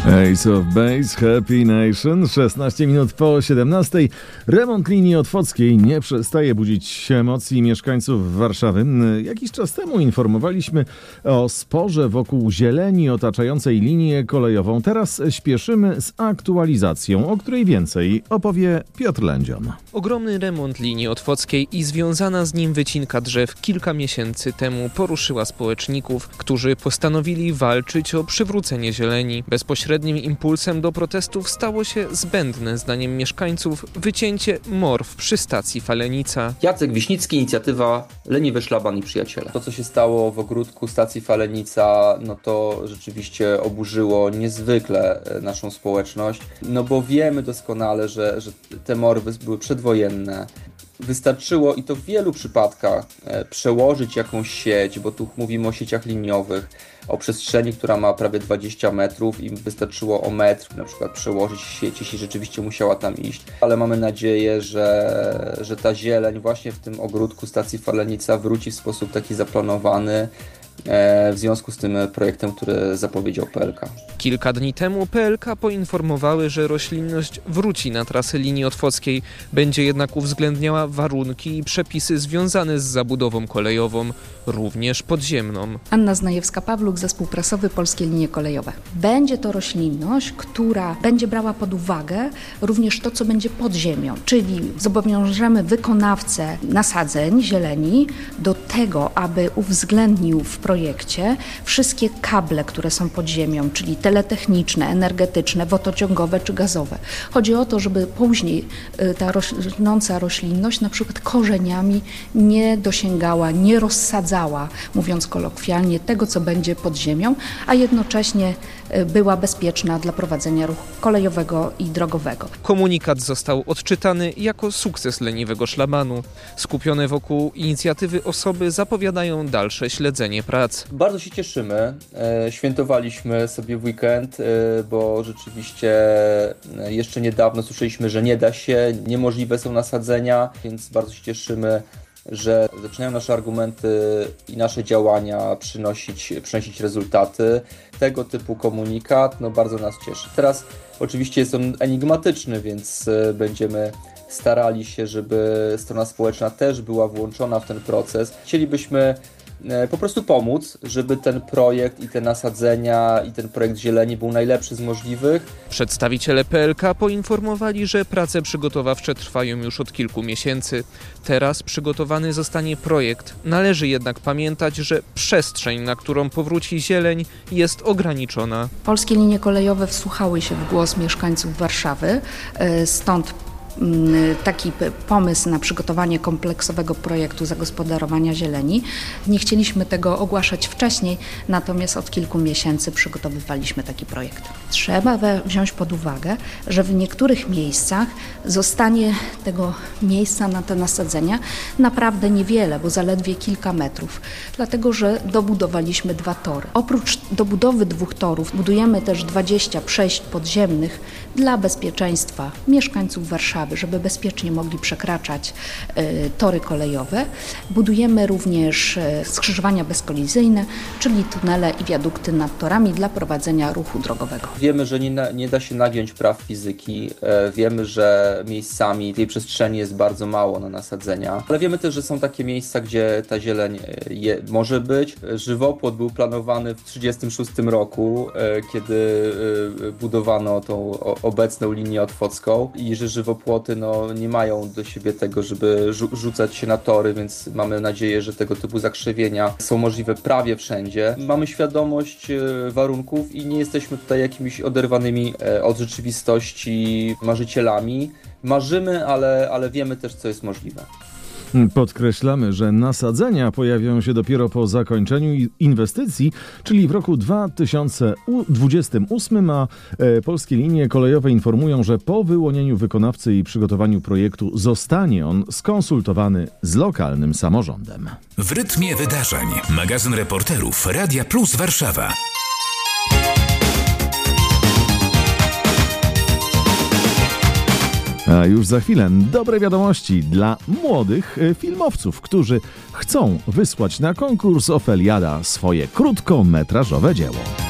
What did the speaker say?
Ace of Base, Happy Nation, 16 minut po 17. Remont linii otwockiej nie przestaje budzić emocji mieszkańców Warszawy. Jakiś czas temu informowaliśmy o sporze wokół zieleni otaczającej linię kolejową. Teraz śpieszymy z aktualizacją, o której więcej opowie Piotr Lędzion. Ogromny remont linii otwockiej i związana z nim wycinka drzew kilka miesięcy temu poruszyła społeczników, którzy postanowili walczyć o przywrócenie zieleni. Bezpośrednim impulsem do protestów stało się zbędne, zdaniem mieszkańców, wycięcie morw przy stacji Falenica. Jacek Wiśnicki, inicjatywa Leniwy Szlaban i Przyjaciele. To, co się stało w ogródku stacji Falenica, to rzeczywiście oburzyło niezwykle naszą społeczność, bo wiemy doskonale, że te morwy były przedwojenne. Wystarczyło, i to w wielu przypadkach, przełożyć jakąś sieć, bo tu mówimy o sieciach liniowych, o przestrzeni, która ma prawie 20 metrów i wystarczyło o metr na przykład przełożyć sieć, jeśli rzeczywiście musiała tam iść. Ale mamy nadzieję, że ta zieleń właśnie w tym ogródku stacji Falenica wróci w sposób taki zaplanowany, w związku z tym projektem, który zapowiedział PLK. Kilka dni temu PLK poinformowały, że roślinność wróci na trasę linii otwockiej, będzie jednak uwzględniała warunki i przepisy związane z zabudową kolejową, również podziemną. Anna Znajewska-Pawluk, zespół prasowy Polskie Linie Kolejowe. Będzie to roślinność, która będzie brała pod uwagę również to, co będzie pod ziemią, czyli zobowiążemy wykonawcę nasadzeń zieleni do tego, aby uwzględnił w projekcie wszystkie kable, które są pod ziemią, czyli teletechniczne, energetyczne, wodociągowe czy gazowe. Chodzi o to, żeby później ta rosnąca roślinność na przykład korzeniami nie dosięgała, nie rozsadzała, mówiąc kolokwialnie, tego, co będzie pod ziemią, a jednocześnie była bezpieczna dla prowadzenia ruchu kolejowego i drogowego. Komunikat został odczytany jako sukces Leniwego Szlabanu. Skupione wokół inicjatywy osoby zapowiadają dalsze śledzenie prac. Bardzo się cieszymy. Świętowaliśmy sobie w weekend, bo rzeczywiście jeszcze niedawno słyszeliśmy, że nie da się, niemożliwe są nasadzenia, więc bardzo się cieszymy, że zaczynają nasze argumenty i nasze działania przynosić rezultaty. Tego typu komunikat bardzo nas cieszy. Teraz oczywiście jest on enigmatyczny, więc będziemy starali się, żeby strona społeczna też była włączona w ten proces. Chcielibyśmy po prostu pomóc, żeby ten projekt i te nasadzenia i ten projekt zieleni był najlepszy z możliwych. Przedstawiciele PLK poinformowali, że prace przygotowawcze trwają już od kilku miesięcy. Teraz przygotowany zostanie projekt. Należy jednak pamiętać, że przestrzeń, na którą powróci zieleń, jest ograniczona. Polskie Linie Kolejowe wsłuchały się w głos mieszkańców Warszawy, stąd taki pomysł na przygotowanie kompleksowego projektu zagospodarowania zieleni. Nie chcieliśmy tego ogłaszać wcześniej, natomiast od kilku miesięcy przygotowywaliśmy taki projekt. Trzeba wziąć pod uwagę, że w niektórych miejscach zostanie tego miejsca na te nasadzenia naprawdę niewiele, bo zaledwie kilka metrów, dlatego że dobudowaliśmy 2 tory. Oprócz dobudowy 2 torów budujemy też 20 przejść podziemnych dla bezpieczeństwa mieszkańców Warszawy, żeby bezpiecznie mogli przekraczać tory kolejowe. Budujemy również skrzyżowania bezkolizyjne, czyli tunele i wiadukty nad torami dla prowadzenia ruchu drogowego. Wiemy, że nie da się nagiąć praw fizyki. Wiemy, że miejscami tej przestrzeni jest bardzo mało na nasadzenia, ale wiemy też, że są takie miejsca, gdzie ta zieleń może być. Żywopłot był planowany w 1936 roku, kiedy budowano tą obecną linię otwocką i że żywopłoty nie mają do siebie tego, żeby rzucać się na tory, więc mamy nadzieję, że tego typu zakrzywienia są możliwe prawie wszędzie. Mamy świadomość warunków i nie jesteśmy tutaj jakimiś oderwanymi od rzeczywistości marzycielami. Marzymy, ale wiemy też, co jest możliwe. Podkreślamy, że nasadzenia pojawią się dopiero po zakończeniu inwestycji, czyli w roku 2028, a Polskie Linie Kolejowe informują, że po wyłonieniu wykonawcy i przygotowaniu projektu zostanie on skonsultowany z lokalnym samorządem. W rytmie wydarzeń. Magazyn reporterów Radia Plus Warszawa. A już za chwilę dobre wiadomości dla młodych filmowców, którzy chcą wysłać na konkurs Ofeliada swoje krótkometrażowe dzieło.